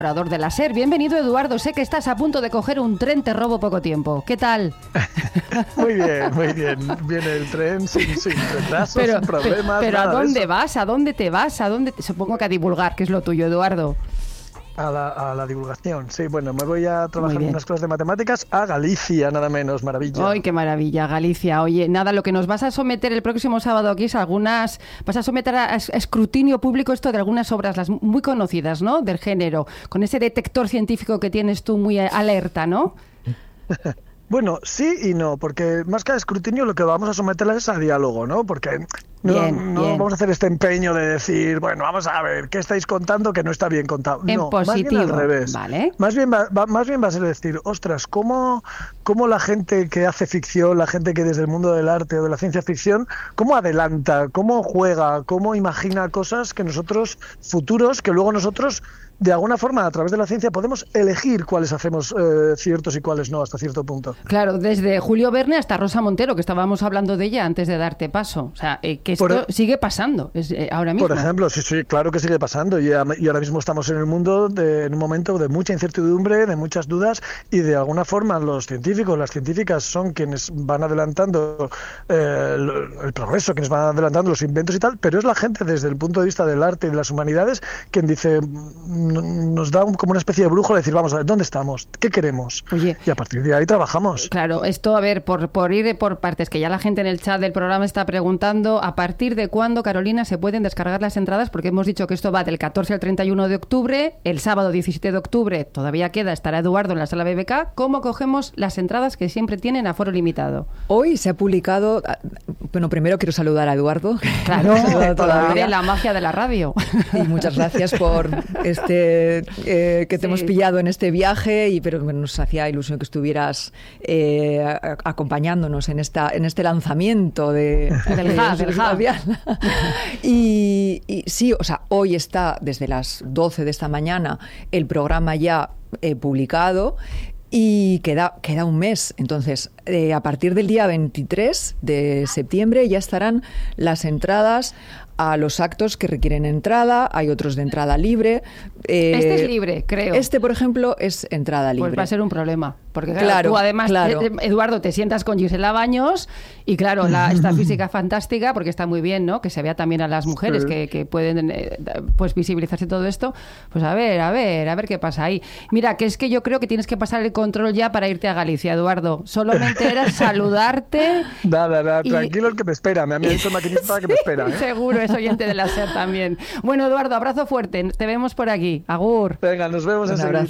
De la SER. Bienvenido, Eduardo. Sé que estás a punto de coger un tren, te robo poco tiempo. ¿Qué tal? Muy bien, muy bien. Viene el tren sin retrasos, sin problemas. Pero ¿a dónde vas? ¿A dónde te vas? Supongo que a divulgar, que es lo tuyo, Eduardo. A la divulgación, sí. Bueno, me voy a trabajar en unas clases de matemáticas a Galicia, nada menos. Maravilla. ¡Ay, qué maravilla, Galicia! Oye, nada, lo que nos vas a someter el próximo sábado aquí es vas a someter a escrutinio público esto de algunas obras, las muy conocidas, ¿no?, del género, con ese detector científico que tienes tú muy alerta, ¿no? Bueno, sí y no, porque más que a escrutinio lo que vamos a someterlas es a diálogo, ¿no? Porque no vamos a hacer este empeño de decir, bueno, vamos a ver, ¿qué estáis contando que no está bien contado? En no, positivo, más bien al revés. ¿vale? Más bien va a ser decir, ostras, ¿cómo la gente que hace ficción, la gente que desde el mundo del arte o de la ciencia ficción, cómo adelanta, cómo juega, cómo imagina cosas que nosotros, futuros, que luego nosotros, de alguna forma, a través de la ciencia, podemos elegir cuáles hacemos ciertos y cuáles no, hasta cierto punto. Claro, desde Julio Verne hasta Rosa Montero, que estábamos hablando de ella antes de darte paso. O sea, que esto sigue pasando ahora mismo. Por ejemplo, sí, claro que sigue pasando. Y ahora mismo estamos en el mundo en un momento de mucha incertidumbre, de muchas dudas, y de alguna forma los científicos, las científicas son quienes van adelantando el progreso, quienes van adelantando los inventos y tal, pero es la gente desde el punto de vista del arte y de las humanidades quien dice, nos da como una especie de brújula, decir, vamos a ver, ¿dónde estamos? ¿Qué queremos? Oye, y a partir de ahí trabajamos. Claro, esto, a ver, por ir por partes, que ya la gente en el chat del programa está preguntando, ¿a partir de cuándo, Carolina, se pueden descargar las entradas? Porque hemos dicho que esto va del 14 al 31 de octubre, el sábado 17 de octubre todavía queda, estará Eduardo en la sala BBK. ¿Cómo cogemos las entradas que siempre tienen aforo limitado? Hoy se ha publicado, bueno, primero quiero saludar a Eduardo. Claro, todavía la magia de la radio. Y muchas gracias por que te hemos pillado en este viaje, pero bueno, nos hacía ilusión que estuvieras acompañándonos en este lanzamiento del hub. Y sí, o sea, hoy está desde las 12 de esta mañana el programa ya publicado. Y queda un mes. Entonces, a partir del día 23 de septiembre ya estarán las entradas a los actos que requieren entrada. Hay otros de entrada libre. Este es libre, creo. Este, por ejemplo, es entrada libre. Pues va a ser un problema. Porque claro, tú además, Eduardo, te sientas con Gisela Baños y claro, esta física fantástica, porque está muy bien, ¿no?, que se vea también a las mujeres que pueden pues visibilizarse todo esto. Pues a ver qué pasa ahí. Mira, que es que yo creo que tienes que pasar el control ya para irte a Galicia, Eduardo. Solamente era saludarte. Nada, tranquilo, el que me espera. Me ha dicho el maquinista que me espera. Seguro, es oyente de la SER también. Bueno, Eduardo, abrazo fuerte. Te vemos por aquí. Agur. Venga, nos vemos enseguida.